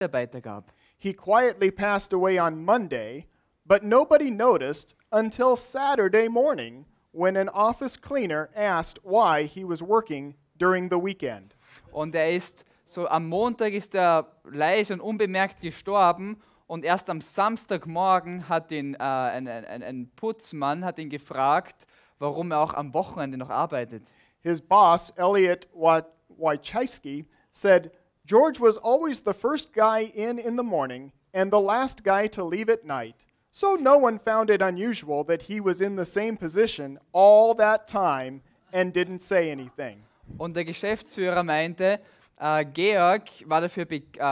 Mitarbeiter gab. He quietly passed away on Monday, but nobody noticed until Saturday morning when an office cleaner asked why he was working during the weekend. Und er ist so am Montag ist er leise und unbemerkt gestorben und erst am Samstagmorgen hat ihn ein Putzmann hat ihn gefragt, warum er auch am Wochenende noch arbeitet. His boss, Elliot Wojcicki, said, George was always the first guy in the morning and the last guy to leave at night. So no one found it unusual that he was in the same position all that time and didn't say anything. Und der Geschäftsführer meinte, Georg war dafür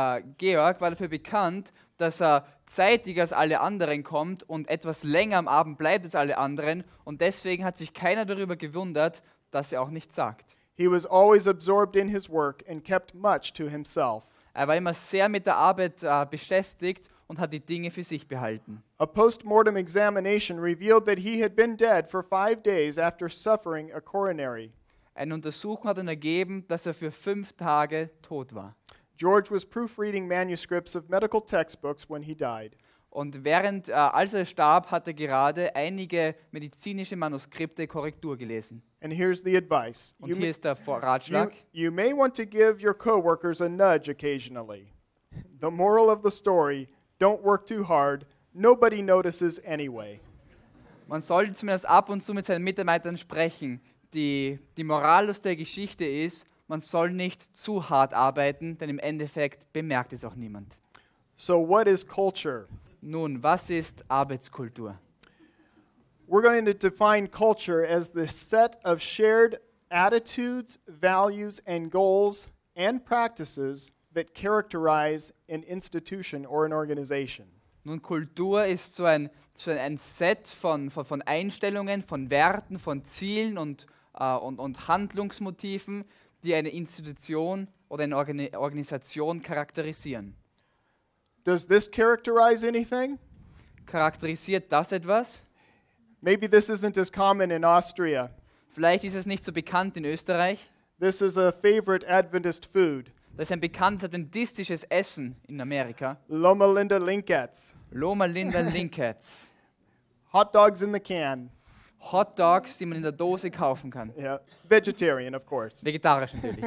bekannt, dass er zeitiger als alle anderen kommt und etwas länger am Abend bleibt als alle anderen. Und deswegen hat sich keiner darüber gewundert, dass er auch nichts sagt. He was always absorbed in his work and kept much to himself. Er war immer sehr mit der Arbeit beschäftigt und hat die Dinge für sich behalten. A post-mortem examination revealed that he had been dead for 5 days after suffering a coronary. Eine Untersuchung hat dann ergeben, dass er für 5 Tage tot war. George was proofreading manuscripts of medical textbooks when he died. Und als er starb, hat er gerade einige medizinische Manuskripte Korrektur gelesen. And here's the advice. Und hier ist der Ratschlag. You may want to give your coworkers a nudge occasionally. The moral of the story, don't work too hard. Nobody notices anyway. Man sollte zumindest ab und zu mit seinen Mitarbeitern sprechen. Die Moral aus der Geschichte ist, man soll nicht zu hart arbeiten, denn im Endeffekt bemerkt es auch niemand. So what is culture? Nun, was ist Arbeitskultur? We're going to define culture as the set of shared attitudes, values, and goals and practices that characterize an institution or an organization. Nun, Kultur ist so ein Set von Einstellungen, von Werten, von Zielen und Handlungsmotiven, die eine Institution oder eine Organisation charakterisieren. Does this characterize anything? Charakterisiert das etwas? Maybe this isn't as common in Austria. Vielleicht ist es nicht so bekannt in Österreich. This is a favorite Adventist food. Das ist ein bekanntes adventistisches Essen in Amerika. Loma Linda Linkets. Loma Linda Linkets. Hot dogs in the can. Hot Dogs, die man in der Dose kaufen kann. Yeah, vegetarian, of course. Vegetarisch natürlich.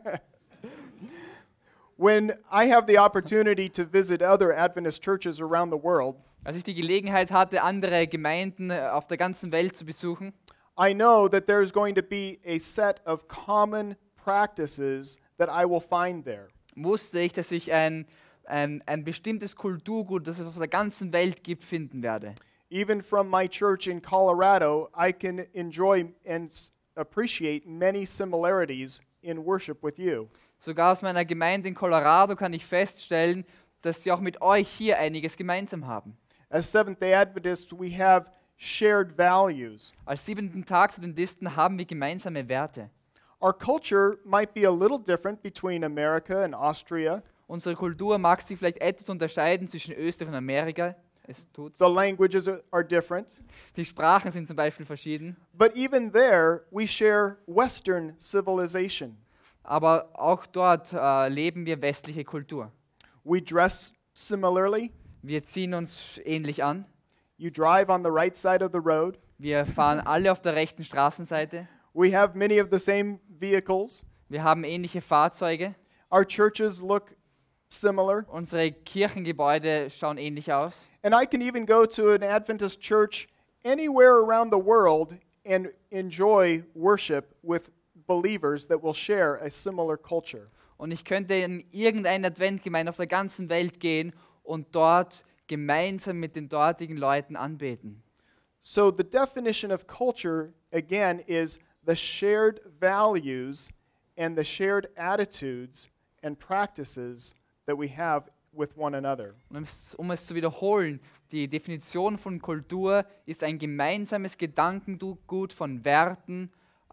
When I have the opportunity to visit other Adventist churches around the world, Als ich die Gelegenheit hatte, andere Gemeinden auf der ganzen Welt zu besuchen, I know that there's going to be a set of common practices that I will find there. wusste ich, dass ich ein bestimmtes Kulturgut, das es auf der ganzen Welt gibt, finden werde. Even from my church in Colorado, I can enjoy and appreciate many similarities in worship with you. Sogar aus meiner Gemeinde in Colorado kann ich feststellen, dass sie auch mit euch hier einiges gemeinsam haben. As Seventh-day Adventists, we have shared values. Als 7. Tagsadventisten haben wir gemeinsame Werte. Our culture might be a little different between America and Austria. Unsere Kultur mag sich vielleicht etwas unterscheiden zwischen Österreich und Amerika. Es tut's. The languages are different. Die Sprachen sind zum Beispiel verschieden. But even there, we share Western civilization. Aber auch dort leben wir westliche Kultur. We dress similarly. Wir ziehen uns ähnlich an. You drive on the right side of the road. Wir fahren alle auf der rechten Straßenseite. We have many of the same vehicles. Wir haben ähnliche Fahrzeuge. Our churches look similar. Unsere Kirchengebäude schauen ähnlich aus. And I can even go to an Adventist church anywhere around the world and enjoy worship with believers that will share a similar culture. Und ich könnte in irgendeine Adventgemeinde auf der ganzen Welt gehen und dort gemeinsam mit den dortigen Leuten anbeten. So the definition of culture, again, is the shared values and the shared attitudes and practices that we have with one another. Und um es zu wiederholen, die Definition von Kultur ist ein gemeinsames Gedankengut von Werten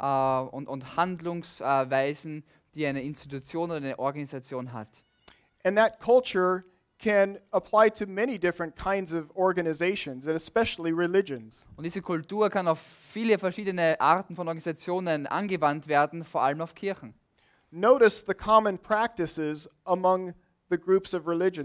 und Handlungsweisen, die eine Institution oder eine Organisation hat. And that culture can apply to many different kinds of organizations, and especially religions. Und diese Kultur kann auf viele verschiedene Arten von Organisationen angewandt werden, vor allem auf Kirchen. Notice the common practices among the groups of religion